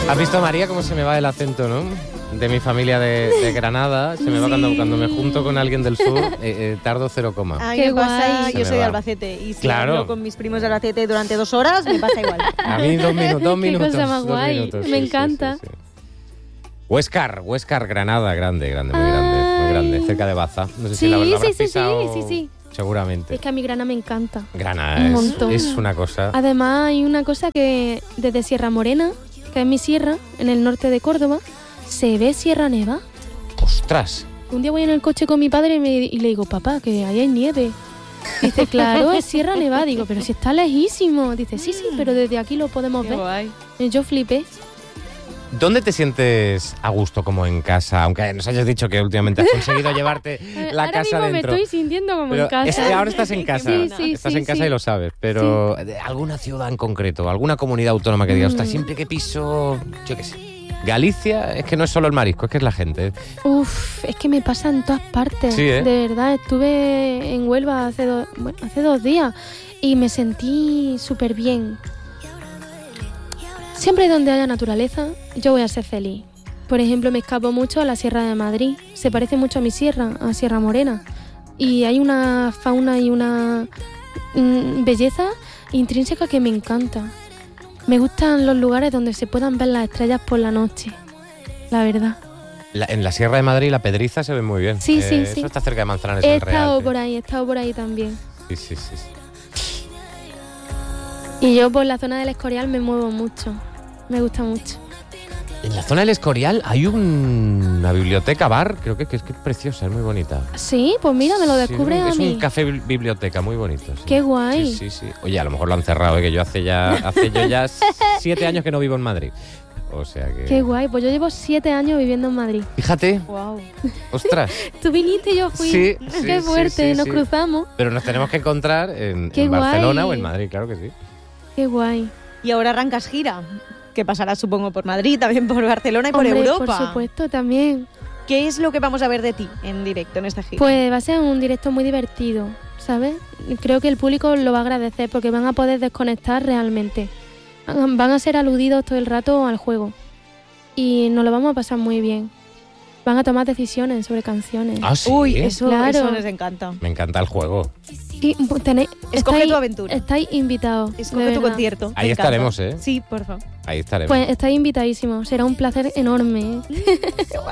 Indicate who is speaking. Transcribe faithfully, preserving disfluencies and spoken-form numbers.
Speaker 1: ¿Has visto, María, cómo se me va el acento, no? De mi familia de, de Granada. Se me va
Speaker 2: Sí.
Speaker 1: cuando, cuando me junto con alguien del sur, eh, eh, tardo cero coma.
Speaker 2: A mí
Speaker 3: Qué
Speaker 2: me pasa,
Speaker 3: guay.
Speaker 2: yo
Speaker 1: Se
Speaker 2: soy
Speaker 1: me
Speaker 2: de
Speaker 1: va.
Speaker 2: Albacete y si
Speaker 1: Claro.
Speaker 2: hablo con mis primos de Albacete durante dos horas, me pasa igual.
Speaker 1: A mí dos minutos, dos
Speaker 3: Qué
Speaker 1: minutos.
Speaker 3: cosa más
Speaker 1: dos
Speaker 3: guay,
Speaker 1: minutos,
Speaker 3: me
Speaker 1: sí, sí,
Speaker 3: encanta.
Speaker 1: sí, sí. Huéscar, Huéscar, Granada, grande, grande, muy grande, muy
Speaker 3: Ay.
Speaker 1: grande, cerca de Baza. No sé si
Speaker 3: Sí,
Speaker 1: la, la
Speaker 3: sí,
Speaker 1: habrás
Speaker 3: sí, sí,
Speaker 1: pisado,
Speaker 3: sí, sí.
Speaker 1: seguramente.
Speaker 3: Es que a mi grana me encanta.
Speaker 1: Granada
Speaker 3: Un
Speaker 1: es,
Speaker 3: montón.
Speaker 1: es una cosa.
Speaker 3: Además hay una cosa que desde Sierra Morena, que es mi sierra, en el norte de Córdoba, se ve Sierra Nevada.
Speaker 1: ¡Ostras!
Speaker 3: Un día voy en el coche con mi padre y, me- y le digo, papá, que ahí hay nieve. Dice, claro, es Sierra Nevada. Digo, pero si está lejísimo. Dice, sí, sí, pero desde aquí lo podemos ver.
Speaker 2: guay.
Speaker 3: Y yo flipé.
Speaker 1: ¿Dónde te sientes a gusto como en casa? Aunque nos hayas dicho que últimamente has conseguido llevarte la
Speaker 3: Ahora
Speaker 1: casa
Speaker 3: mismo
Speaker 1: dentro.
Speaker 3: me estoy sintiendo como
Speaker 1: Pero
Speaker 3: en casa.
Speaker 1: es que ahora estás en casa.
Speaker 3: Sí, sí,
Speaker 1: estás
Speaker 3: sí,
Speaker 1: en casa
Speaker 3: sí.
Speaker 1: y lo sabes. Pero ¿de alguna ciudad en concreto? ¿Alguna comunidad autónoma que digas,
Speaker 3: Mm.
Speaker 1: ostras, siempre que piso, yo qué sé? Galicia, es que no es solo el marisco, es que es la gente.
Speaker 3: Uf, es que me pasa en todas partes.
Speaker 1: Sí, ¿eh?
Speaker 3: De verdad, estuve en Huelva hace, do- bueno, hace dos días y me sentí súper bien. Siempre donde haya naturaleza, yo voy a ser feliz. Por ejemplo, me escapo mucho a la Sierra de Madrid. Se parece mucho a mi sierra, a Sierra Morena. Y hay una fauna y una mm, belleza intrínseca que me encanta. Me gustan los lugares donde se puedan ver las estrellas por la noche, la verdad.
Speaker 1: La- en la Sierra de Madrid la Pedriza se ve muy bien.
Speaker 3: Sí, sí,
Speaker 1: Eso
Speaker 3: sí.
Speaker 1: está cerca de Manzanares
Speaker 3: He
Speaker 1: del Real.
Speaker 3: estado
Speaker 1: sí.
Speaker 3: por ahí, he estado por ahí también.
Speaker 1: Sí, sí, sí, sí.
Speaker 3: Y yo por la zona del Escorial me muevo mucho. Me gusta mucho.
Speaker 1: En la zona del Escorial hay un- una biblioteca bar, creo que, que es que es preciosa, es muy bonita.
Speaker 3: Sí, pues mira, me lo
Speaker 1: Sí,
Speaker 3: descubre
Speaker 1: es
Speaker 3: a
Speaker 1: un
Speaker 3: mí.
Speaker 1: café bi- biblioteca muy bonito. sí.
Speaker 3: Qué guay.
Speaker 1: Sí, sí, sí. Oye, a lo mejor lo han cerrado, ¿eh? Que yo hace ya hace yo ya siete años que no vivo en Madrid. O sea que...
Speaker 3: Qué guay. Pues yo llevo siete años viviendo en Madrid.
Speaker 1: Fíjate,
Speaker 2: Wow.
Speaker 1: ostras.
Speaker 3: Tú viniste y yo fui.
Speaker 1: Sí, sí,
Speaker 3: Qué
Speaker 1: sí,
Speaker 3: fuerte,
Speaker 1: sí,
Speaker 3: nos
Speaker 1: sí.
Speaker 3: cruzamos.
Speaker 1: Pero nos tenemos que encontrar en,
Speaker 3: Qué
Speaker 1: en Barcelona
Speaker 3: guay.
Speaker 1: o en Madrid, claro que sí.
Speaker 3: Qué guay.
Speaker 2: Y ahora arrancas gira, que pasará supongo por Madrid, también por Barcelona y por
Speaker 3: Hombre,
Speaker 2: Europa.
Speaker 3: por supuesto, también.
Speaker 2: ¿Qué es lo que vamos a ver de ti en directo en esta gira?
Speaker 3: Pues va a ser un directo muy divertido, ¿sabes? Y creo que el público lo va a agradecer porque van a poder desconectar realmente. Van van a ser aludidos todo el rato al juego. Y nos lo vamos a pasar muy bien. Van a tomar decisiones sobre canciones.
Speaker 1: Ah, sí.
Speaker 2: Uy, eso,
Speaker 3: Claro.
Speaker 2: eso nos encanta.
Speaker 1: Me encanta el juego.
Speaker 3: Y bu- tenéis,
Speaker 2: Escoge
Speaker 3: estáis-
Speaker 2: tu aventura.
Speaker 3: Estáis invitados.
Speaker 2: Escoge
Speaker 3: de
Speaker 2: tu
Speaker 3: verdad.
Speaker 2: concierto. me
Speaker 1: Ahí
Speaker 2: encanta.
Speaker 1: estaremos, ¿eh?
Speaker 2: Sí, por favor.
Speaker 1: Ahí estaremos.
Speaker 3: Pues estáis invitadísimos. Será un placer enorme. ¿eh?